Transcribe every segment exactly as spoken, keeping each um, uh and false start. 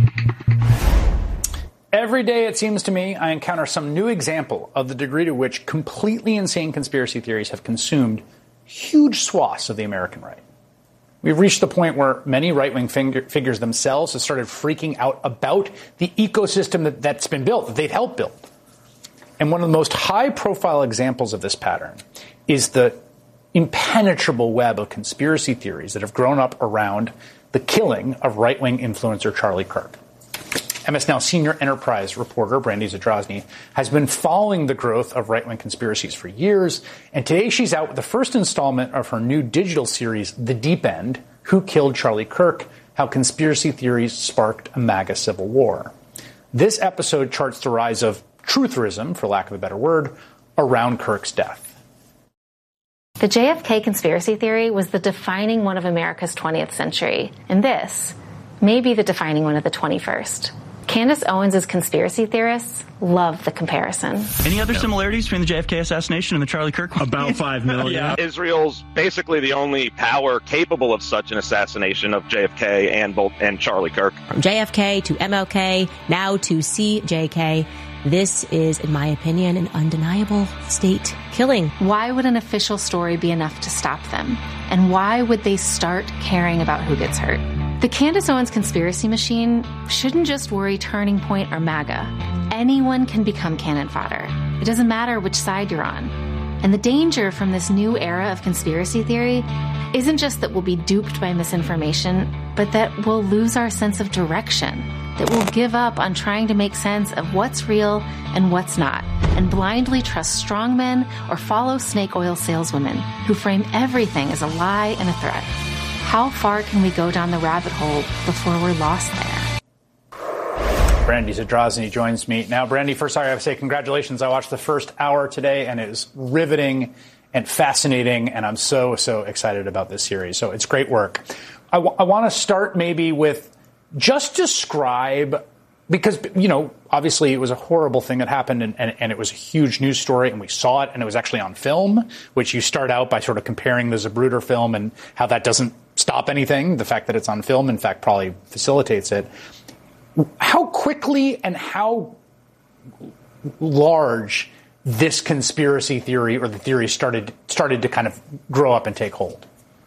Every day, it seems to me, I encounter some new example of the degree to which completely insane conspiracy theories have consumed huge swaths of the American right. We've reached the point where many right-wing fig- figures themselves have started freaking out about the ecosystem that, that's been built, that they've helped build. And one of the most high-profile examples of this pattern is the impenetrable web of conspiracy theories that have grown up around the killing of right-wing influencer Charlie Kirk. M S N L senior enterprise reporter Brandy Zadrozny has been following the growth of right-wing conspiracies for years, and today she's out with the first installment of her new digital series, The Deep End, Who Killed Charlie Kirk? How Conspiracy Theories Sparked a MAGA Civil War. This episode charts the rise of trutherism, for lack of a better word, around Kirk's death. The J F K conspiracy theory was the defining one of America's twentieth century, and this may be the defining one of the twenty-first. Candace Owens' conspiracy theorists love the comparison. Any other similarities between the J F K assassination and the Charlie Kirk one? About five million. Yeah. Israel's basically the only power capable of such an assassination of J F K and both and Charlie Kirk. From J F K to M L K, now to C J K, this is, in my opinion, an undeniable state killing. Why would an official story be enough to stop them? And why would they start caring about who gets hurt? The Candace Owens conspiracy machine shouldn't just worry Turning Point or MAGA. Anyone can become cannon fodder. It doesn't matter which side you're on. And the danger from this new era of conspiracy theory isn't just that we'll be duped by misinformation, but that we'll lose our sense of direction, that we'll give up on trying to make sense of what's real and what's not, and blindly trust strongmen or follow snake oil saleswomen who frame everything as a lie and a threat. How far can we go down the rabbit hole before we're lost there? Brandy Zadrozny joins me now. Brandy, first, I have to say congratulations. I watched the first hour today, and it is riveting and fascinating, and I'm so, so excited about this series. So it's great work. I, w- I want to start maybe with just describe, because, you know, obviously it was a horrible thing that happened, and, and, and it was a huge news story, and we saw it, and it was actually on film, which you start out by sort of comparing the Zapruder film and how that doesn't stop anything. The fact that it's on film, in fact, probably facilitates it. How quickly and how large this conspiracy theory or the theory started started to kind of grow up and take hold?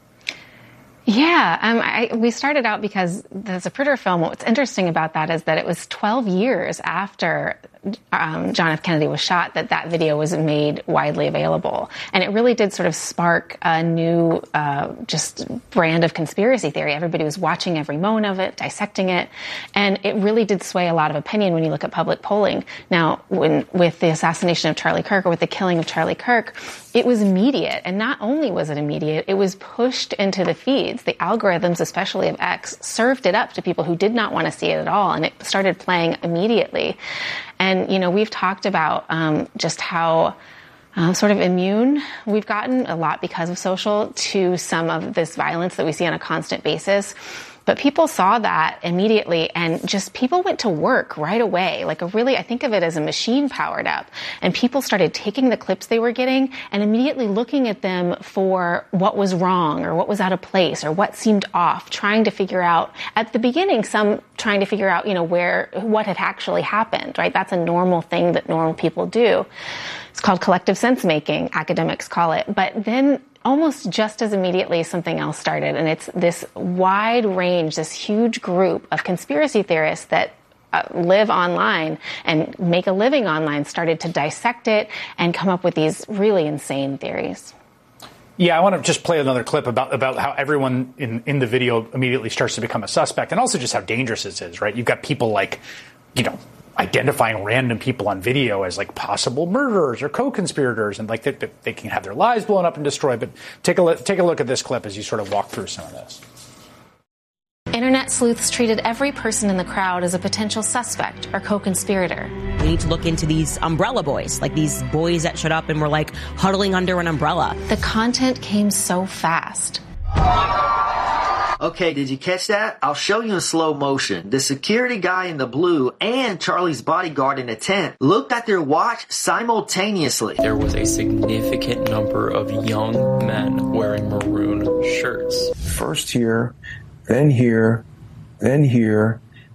Yeah, um, I, we started out because the Zapruder film, what's interesting about that is that it was twelve years after um, John F. Kennedy was shot that that video was made widely available. And it really did sort of spark a new uh, just brand of conspiracy theory. Everybody was watching every moment of it, dissecting it. And it really did sway a lot of opinion when you look at public polling. Now, when with the assassination of Charlie Kirk or with the killing of Charlie Kirk, it was immediate. And not only was it immediate, it was pushed into the feeds. The algorithms, especially of X, served it up to people who did not want to see it at all. And it started playing immediately. And, you know, we've talked about um, just how uh, sort of immune we've gotten a lot because of social to some of this violence that we see on a constant basis. But people saw that immediately, and just people went to work right away. Like a really, I think of it as a machine powered up. And people started taking the clips they were getting and immediately looking at them for what was wrong or what was out of place or what seemed off, trying to figure out, at the beginning, some trying to figure out, you know, where, what had actually happened, right? That's a normal thing that normal people do. It's called collective sense making, academics call it. But then almost just as immediately something else started, and it's this wide range, this huge group of conspiracy theorists that uh, live online and make a living online started to dissect it and come up with these really insane theories. Yeah, I want to just play another clip about, about how everyone in, in the video immediately starts to become a suspect, and also just how dangerous this is, right? You've got people like, you know, identifying random people on video as like possible murderers or co-conspirators, and like they, they can have their lives blown up and destroyed. But take a take a look at this clip as you sort of walk through some of this. Internet sleuths treated every person in the crowd as a potential suspect or co-conspirator. We need to look into these umbrella boys, like these boys that showed up and were like huddling under an umbrella. The content came so fast. Okay, did you catch that? I'll show you in slow motion. The security guy in the blue and Charlie's bodyguard in the tent looked at their watch simultaneously. There was a significant number of young men wearing maroon shirts. First here, then here, then here,